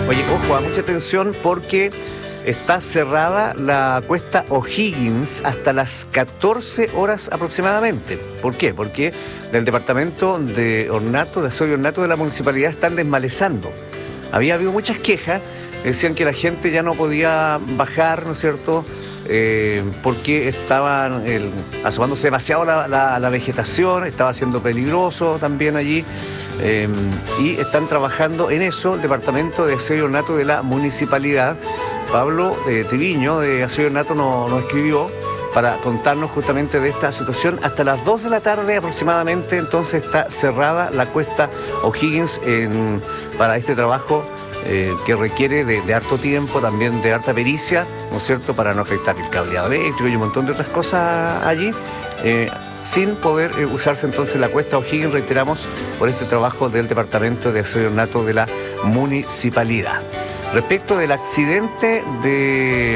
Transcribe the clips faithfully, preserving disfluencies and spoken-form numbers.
Oye, ojo, a mucha atención porque está cerrada la cuesta O'Higgins hasta las catorce horas aproximadamente. ¿Por qué? Porque del departamento de ornato, de aseo y ornato de la municipalidad están desmalezando. Había habido muchas quejas, decían que la gente ya no podía bajar, ¿no es cierto?, eh, porque estaban el, asomándose demasiado la, la, la vegetación, estaba siendo peligroso también allí. Eh, y están trabajando en eso el departamento de aseo y ornato de la municipalidad. Pablo eh, Triviño de Aseo y Ornato nos, nos escribió para contarnos justamente de esta situación. Hasta las dos de la tarde aproximadamente, entonces está cerrada la cuesta O'Higgins en, para este trabajo eh, que requiere de, de harto tiempo, también de harta pericia, ¿no es cierto?, para no afectar el cableado eléctrico y un montón de otras cosas allí. Eh, sin poder eh, usarse entonces la cuesta O'Higgins, reiteramos, por este trabajo del departamento de Aseo y Ornato de la municipalidad. Respecto del accidente de,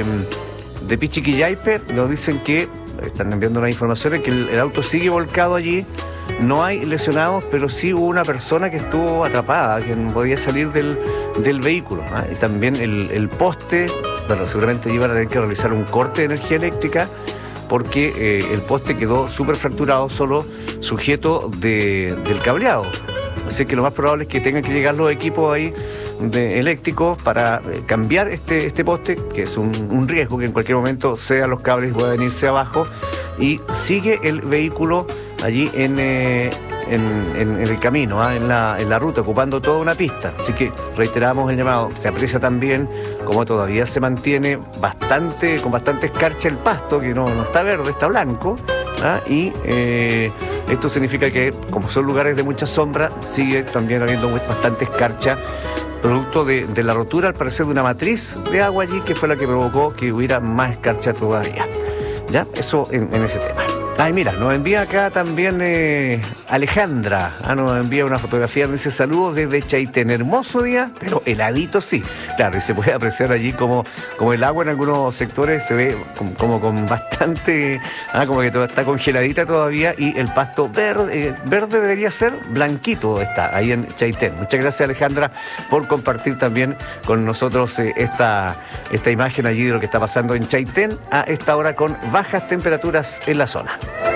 de Pichiquillaipe, nos dicen que, están enviando unas informaciones, que el, el auto sigue volcado allí, no hay lesionados, pero sí hubo una persona que estuvo atrapada, que no podía salir del, del vehículo, ¿eh? Y también el, el poste, bueno, seguramente iban a tener que realizar un corte de energía eléctrica, porque eh, el poste quedó súper fracturado, solo sujeto de, del cableado. Así que lo más probable es que tengan que llegar los equipos ahí de eléctricos para eh, cambiar este, este poste, que es un, un riesgo que en cualquier momento sea los cables y pueda venirse abajo, y sigue el vehículo allí en, eh, en, en, en el camino, ¿eh? en, la, en la ruta, ocupando toda una pista. Así que reiteramos el llamado. Se aprecia también como todavía se mantiene bastante, con bastante escarcha el pasto, que no, no está verde, está blanco, ¿ah? y eh, esto significa que, como son lugares de mucha sombra, sigue también habiendo bastante escarcha, producto de, de la rotura, al parecer, de una matriz de agua allí, que fue la que provocó que hubiera más escarcha todavía. ¿Ya? Eso en, en ese tema. Ay, mira, nos envía acá también eh, Alejandra, ah, nos envía una fotografía, dice saludos desde Chaitén, hermoso día, pero heladito sí. Claro, y se puede apreciar allí como, como el agua en algunos sectores se ve como, como con bastante, ah, como que todo está congeladita todavía, y el pasto verde, eh, verde debería ser blanquito está ahí en Chaitén. Muchas gracias, Alejandra, por compartir también con nosotros eh, esta, esta imagen allí de lo que está pasando en Chaitén a esta hora con bajas temperaturas en la zona.